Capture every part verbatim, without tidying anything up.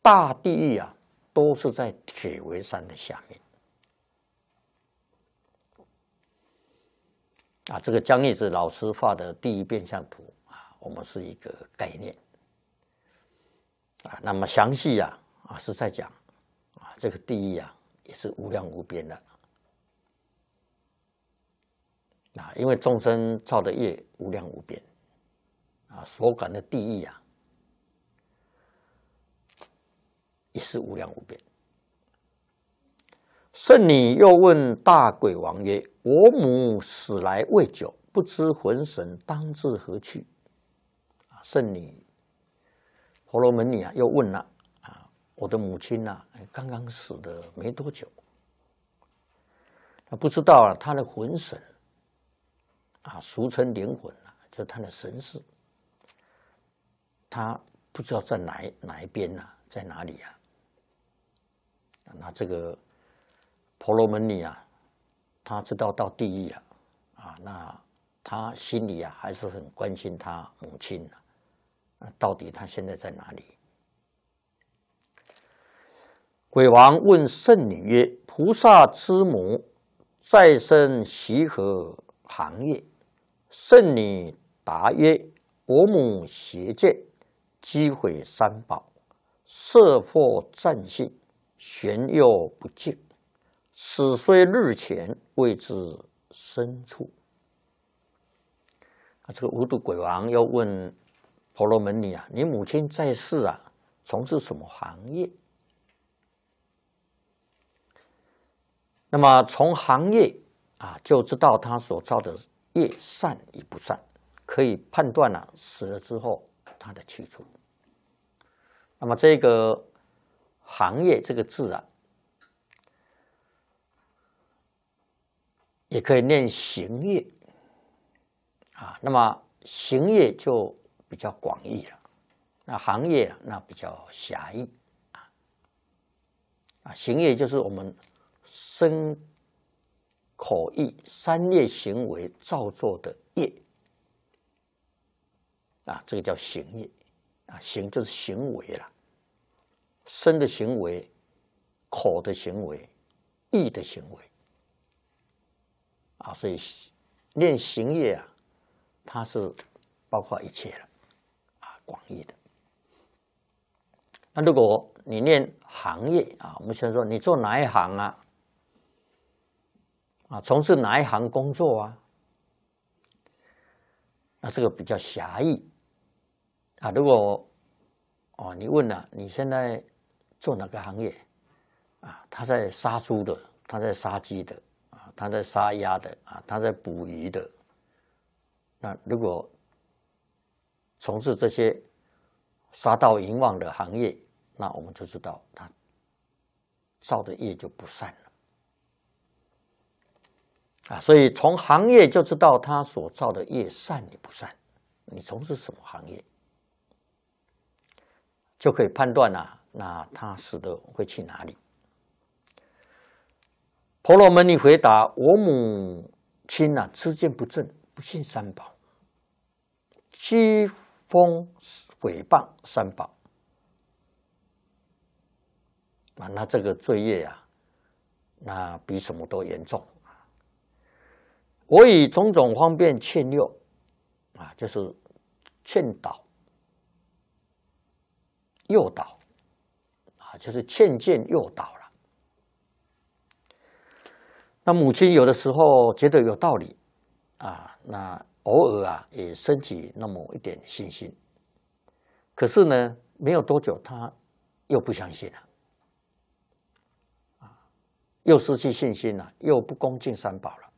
大地狱啊，都是在铁围山的下面。啊，这个江义子老师画的地狱变相图啊，我们是一个概念啊。那么详细啊啊是在讲啊，这个地狱啊也是无量无边的啊，因为众生造的业无量无边啊，所感的地狱啊也是无量无边。圣女又问大鬼王曰：“我母死来未久，不知魂神当至何去？”圣女婆罗门女啊，又问了啊，我的母亲啊，刚刚死的没多久，不知道啊，她的魂神啊，俗称灵魂啊，就她的神识，她不知道在哪一哪一边啊，在哪里啊？那这个婆罗门女啊，她知道到地狱啊，啊，那她心里啊还是很关心她母亲啊，到底她现在在哪里？鬼王问圣女曰：“菩萨之母再生习何行业？”圣女答曰：“我母邪见，击毁三宝，色惑占性，玄佑不净。此虽日前，未知深处。”啊，这个无毒鬼王又问婆罗门女啊：“你母亲在世啊，从事什么行业？”那么从行业啊，就知道他所造的业善与不善，可以判断啊，死了之后他的去处。那么这个行业这个字啊，也可以念行业啊。那么行业就比较广义了，那行业啊，那比较狭义啊。啊，行业就是我们身口意三业行为造作的业啊，这个叫行业啊。行就是行为啦，身的行为、口的行为、意的行为啊，所以念行业啊，它是包括一切了啊，广义的。那如果你念行业啊，我们先说你做哪一行啊？啊，从事哪一行工作啊？那这个比较狭义啊。如果哦，你问了、啊、你现在做哪个行业啊？他在杀猪的，他在杀鸡的啊，他在杀鸭的啊，他在捕鱼的。那如果从事这些杀盗淫妄的行业，那我们就知道他造的业就不善了啊。所以从行业就知道他所造的业善与不善。你从事什么行业，就可以判断啊，那他死的会去哪里？婆罗门女回答：“我母亲啊，知见不正，不信三宝，讥讽毁谤三宝啊，那这个罪业啊，那比什么都严重。我以种种方便劝诱啊，就是劝导、诱导啊，就是劝谏诱导了。那母亲有的时候觉得有道理啊，那偶尔啊也升起那么一点信心，可是呢，没有多久他又不相信了，啊，又失去信心了，又不恭敬三宝了。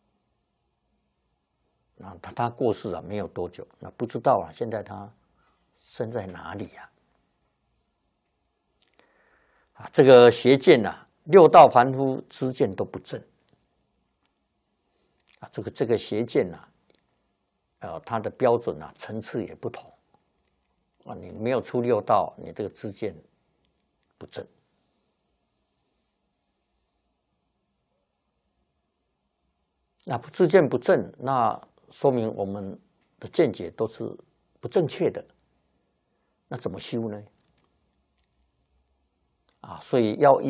那他他过世啊，没有多久，那不知道啊，现在他身在哪里呀？啊，这个邪见呐、啊，六道凡夫知见都不正啊，这个这个邪见呐、啊，呃，它的标准啊，层次也不同啊。你没有出六道，你这个知见不正。那知见不正，那说明我们的见解都是不正确的。那怎么修呢？ 啊，所以要